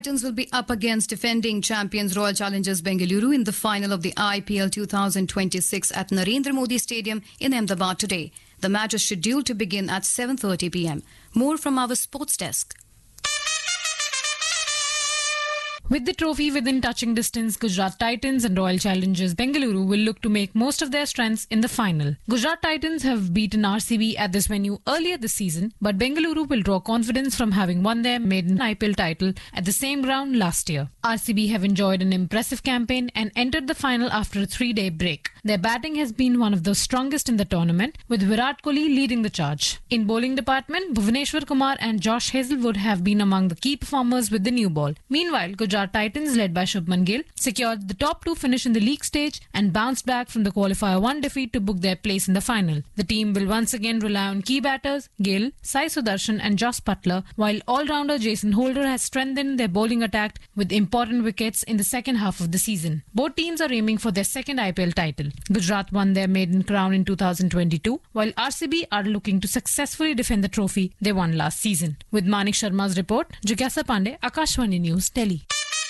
Titans will be up against defending champions Royal Challengers Bengaluru in the final of the IPL 2026 at Narendra Modi Stadium in Ahmedabad today. The match is scheduled to begin at 7:30 p.m. More from our sports desk. With the trophy within touching distance, Gujarat Titans and Royal Challengers Bengaluru will look to make most of their strengths in the final. Gujarat Titans have beaten RCB at this venue earlier this season, but Bengaluru will draw confidence from having won their maiden IPL title at the same ground last year. RCB have enjoyed an impressive campaign and entered the final after a 3-day break. Their batting has been one of the strongest in the tournament, with Virat Kohli leading the charge. In bowling department, Bhuvneshwar Kumar and Josh Hazlewood have been among the key performers with the new ball. Meanwhile, Gujarat Titans, led by Shubman Gill, secured the top 2 finish in the league stage and bounced back from the qualifier 1 defeat to book their place in the final. The team will once again rely on key batters Gill, Sai Sudarshan and Jos Butler, while all-rounder Jason Holder has strengthened their bowling attack with important wickets in the second half of the season. Both teams are aiming for their second IPL title. Gujarat won their maiden crown in 2022, while RCB are looking to successfully defend the trophy they won last season. With Manik Sharma's report, Jigyasa Pandey, Akashvani News, Delhi.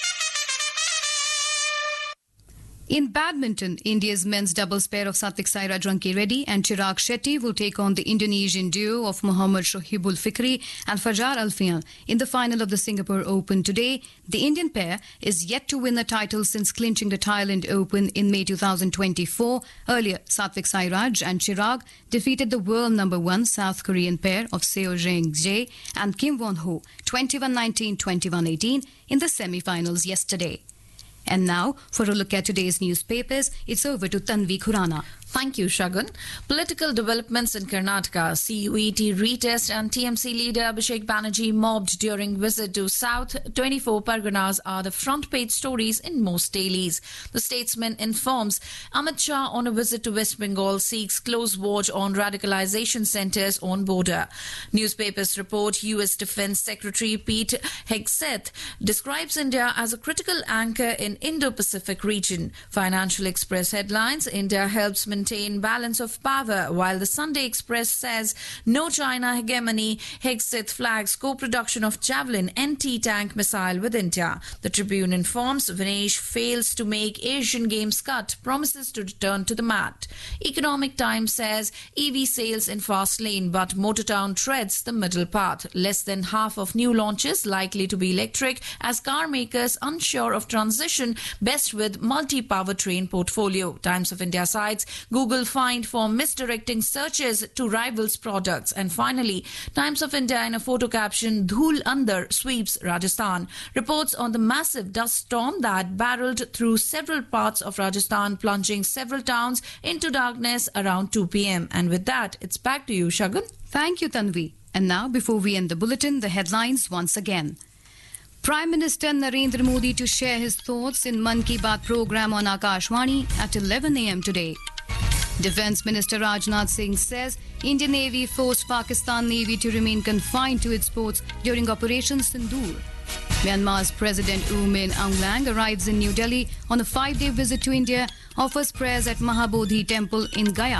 In badminton, India's men's doubles pair of Satvik Sairaj Rankireddy and Chirag Shetty will take on the Indonesian duo of Muhammad Shohibul Fikri and Fajar Alfian in the final of the Singapore Open today. The Indian pair is yet to win a title since clinching the Thailand Open in May 2024. Earlier, Satvik Sairaj and Chirag defeated the world number 1 South Korean pair of Seo Jang-jae and Kim Won-ho 21-19, 21-18 in the semi-finals yesterday. And now, for a look at today's newspapers, it's over to Tanvi Khurana. Thank you, Shagun. Political developments in Karnataka. CUET retest and TMC leader Abhishek Banerjee mobbed during visit to South 24 Parganas are the front page stories in most dailies. The Statesman informs Amit Shah on a visit to West Bengal seeks close watch on radicalization centers on border. Newspapers report US Defense Secretary Pete Hegseth describes India as a critical anchor in Indo-Pacific region. Financial Express headlines, India helps maintain balance of power, while the Sunday Express says no China hegemony. Hegseth flags co-production of Javelin anti-tank missile with India. The Tribune informs Vinesh fails to make Asian Games cut, promises to return to the mat. Economic Times says EV sales in fast lane, but Motortown treads the middle path. Less than half of new launches likely to be electric as car makers unsure of transition, best with multi-powertrain portfolio. Times of India cites Google fined for misdirecting searches to rivals' products. And finally, Times of India in a photo caption, Dhool Andar sweeps Rajasthan. Reports on the massive dust storm that barreled through several parts of Rajasthan, plunging several towns into darkness around 2 p.m. And with that, it's back to you, Shagun. Thank you, Tanvi. And now, before we end the bulletin, the headlines once again. Prime Minister Narendra Modi to share his thoughts in Mann Ki Baat program on Akashvani at 11 a.m. today. Defence Minister Rajnath Singh says Indian Navy forced Pakistan Navy to remain confined to its ports during Operation Sindoor. Myanmar's President U Min Aung Hlaing arrives in New Delhi on a 5-day visit to India, offers prayers at Mahabodhi Temple in Gaya.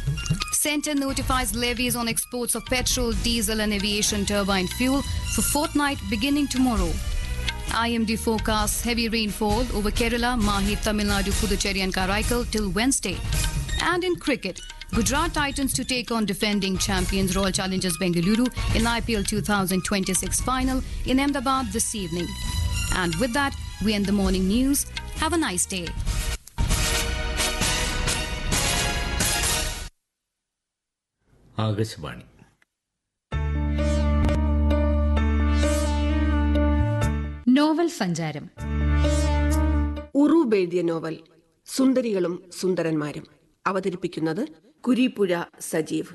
Centre notifies levies on exports of petrol, diesel and aviation turbine fuel for fortnight beginning tomorrow. IMD forecasts heavy rainfall over Kerala, Mahi, Tamil Nadu, Puducherry and Karaikal till Wednesday. And in cricket, Gujarat Titans to take on defending champions Royal Challengers Bengaluru in IPL 2026 final in Ahmedabad this evening. And with that, we end the morning news. Have a nice day. Akashvani. Novel സഞ്ചാരം. ഉറൂബ് എഴുതിയ novel സുന്ദരികളും സുന്ദരന്മാരും. അവതരിപ്പിക്കുന്നത് കുരീപ്പുഴ സജീവ്.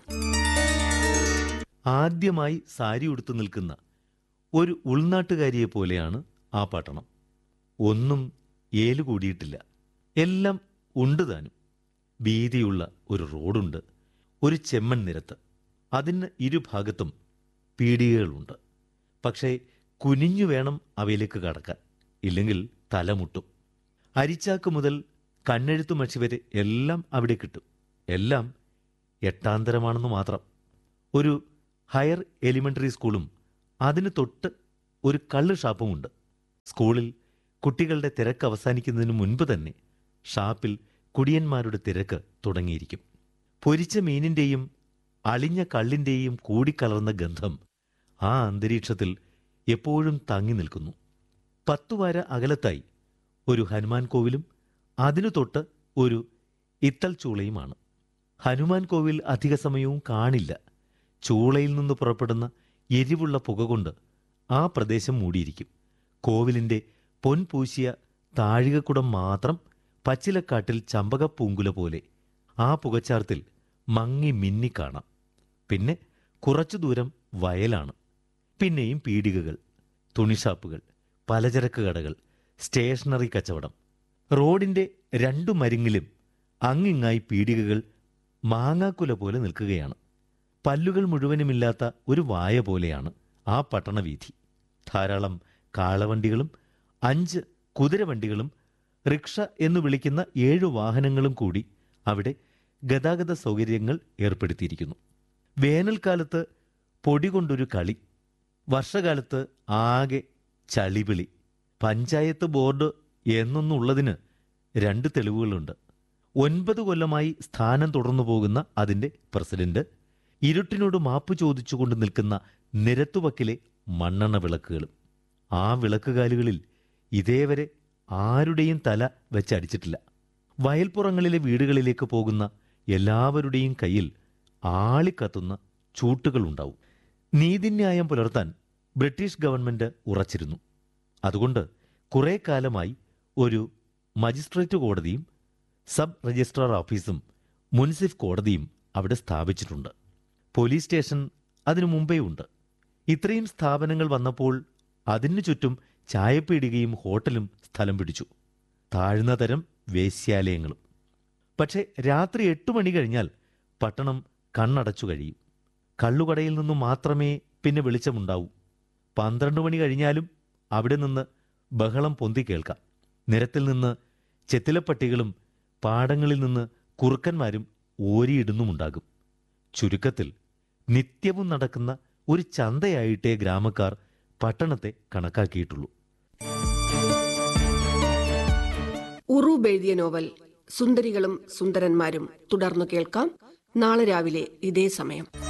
ആദ്യമായി സാരി ഉടുത്തു നിൽക്കുന്ന ഒരു ഉൾനാട്ടുകാരിയെ പോലെയാണ് ആ പട്ടണം. ഒന്നും ഏലുകൂടിയിട്ടില്ല. എല്ലാം ഉണ്ട് താനും. വീതിയുള്ള ഒരു റോഡുണ്ട്, ഒരു ചെമ്മൺ നിരത്ത്. അതിന് ഇരുഭാഗത്തും പീടികകളുണ്ട്. പക്ഷേ കുനിഞ്ഞു വേണം അവയിലേക്ക് കടക്കാൻ, ഇല്ലെങ്കിൽ തലമുട്ടും. അരിച്ചാക്ക് മുതൽ കണ്ണെഴുത്തു മഷി വരെ എല്ലാം അവിടെ കിട്ടും. എല്ലാം എട്ടാന്തരമാണെന്ന് മാത്രം. ഒരു ഹയർ എലിമെൻ്ററി സ്കൂളും അതിന് തൊട്ട് ഒരു കള്ള് ഷാപ്പുമുണ്ട്. സ്കൂളിൽ കുട്ടികളുടെ തിരക്ക് അവസാനിക്കുന്നതിന് മുൻപ് തന്നെ ഷാപ്പിൽ കുടിയന്മാരുടെ തിരക്ക് തുടങ്ങിയിരിക്കും. പൊരിച്ച മീനിൻ്റെയും അളിഞ്ഞ കള്ളിൻ്റെയും കൂടിക്കലർന്ന ഗന്ധം ആ അന്തരീക്ഷത്തിൽ എപ്പോഴും തങ്ങി നിൽക്കുന്നു. 10 വാര അകലത്തായി ഒരു ഹനുമാൻ കോവിലും അതിനു തൊട്ട് ഒരു ഇത്തൽ ചൂളയുമാണ്. ഹനുമാൻ കോവിൽ അധിക സമയവും കാണില്ല. ചൂളയിൽ നിന്ന് പുറപ്പെടുന്ന എരിവുള്ള പുക കൊണ്ട് ആ പ്രദേശം മൂടിയിരിക്കും. കോവിലിൻ്റെ പൊൻപൂശിയ താഴികക്കുടം മാത്രം പച്ചിലക്കാട്ടിൽ ചമ്പകപ്പൂങ്കുല പോലെ ആ പുകച്ചാർത്തിൽ മങ്ങി മിന്നി കാണാം. പിന്നെ കുറച്ചു ദൂരം വയലാണ്. പിന്നെയും പീടികകൾ, തുണിഷാപ്പുകൾ, പലചരക്ക് കടകൾ, സ്റ്റേഷനറി കച്ചവടം. റോഡിൻ്റെ 2 മരുങ്ങിലും അങ്ങിങ്ങായി പീടികകൾ മാങ്ങാക്കുല പോലെ നിൽക്കുകയാണ്. പല്ലുകൾ മുഴുവനുമില്ലാത്ത ഒരു വായ പോലെയാണ് ആ പട്ടണവീഥി. ധാരാളം കാളവണ്ടികളും 5 കുതിരവണ്ടികളും റിക്ഷ എന്നു വിളിക്കുന്ന 7 വാഹനങ്ങളും കൂടി അവിടെ ഗതാഗത സൗകര്യങ്ങൾ ഏർപ്പെടുത്തിയിരിക്കുന്നു. വേനൽക്കാലത്ത് പൊടി കൊണ്ടൊരു കളി, വർഷകാലത്ത് ആകെ ചളിപിളി. പഞ്ചായത്ത് ബോർഡ് എന്നൊന്നുള്ളതിന് 2 തെളിവുകളുണ്ട്. 9 കൊല്ലമായി സ്ഥാനം തുടർന്നു പോകുന്ന അതിൻ്റെ പ്രസിഡന്റ് ഇരുട്ടിനോട് മാപ്പ് ചോദിച്ചുകൊണ്ട് നിൽക്കുന്ന നിരത്തുവക്കിലെ മണ്ണെണ്ണ വിളക്കുകളും. ആ വിളക്കുകാലുകളിൽ ഇതേവരെ ആരുടെയും തല വെച്ചടിച്ചിട്ടില്ല. വയൽപ്പുറങ്ങളിലെ വീടുകളിലേക്ക് പോകുന്ന എല്ലാവരുടെയും കയ്യിൽ ആളിക്കത്തുന്ന ചൂട്ടുകളുണ്ടാവും. നീതിന്യായം പുലർത്താൻ ബ്രിട്ടീഷ് ഗവൺമെന്റ് ഉറച്ചിരുന്നു. അതുകൊണ്ട് കുറേ കാലമായി ഒരു മജിസ്ട്രേറ്റ് കോടതിയും സബ് രജിസ്ട്രാർ ഓഫീസും മുൻസിഫ് കോടതിയും അവിടെ സ്ഥാപിച്ചിട്ടുണ്ട്. പോലീസ് സ്റ്റേഷൻ അതിനു മുമ്പേ ഉണ്ട്. ഇത്രയും സ്ഥാപനങ്ങൾ വന്നപ്പോൾ അതിനു ചുറ്റും ചായപ്പീടികയും ഹോട്ടലും സ്ഥലം പിടിച്ചു. താഴ്ന്ന തരം വേശ്യാലയങ്ങളും. പക്ഷേ രാത്രി 8 മണി കഴിഞ്ഞാൽ പട്ടണം കണ്ണടച്ചു കഴിയും. കള്ളുകടയിൽ നിന്നു മാത്രമേ പിന്നെ വെളിച്ചമുണ്ടാവൂ. 12 മണി കഴിഞ്ഞാലും അവിടെ നിന്ന് ബഹളം പൊന്തി കേൾക്കാം. നിരത്തിൽ നിന്ന് ചെത്തിലപ്പട്ടികളും പാടങ്ങളിൽ നിന്ന് കുറുക്കന്മാരും ഓരിയിടുന്നുമുണ്ടാകും. ചുരുക്കത്തിൽ നിത്യവും നടക്കുന്ന ഒരു ചന്തയായിട്ടേ ഗ്രാമക്കാർ പട്ടണത്തെ കണക്കാക്കിയിട്ടുള്ളൂ. ഉറൂബ് എഴുതിയ നോവൽ സുന്ദരികളും സുന്ദരന്മാരും തുടർന്നു കേൾക്കാം നാളെ രാവിലെ ഇതേ സമയം.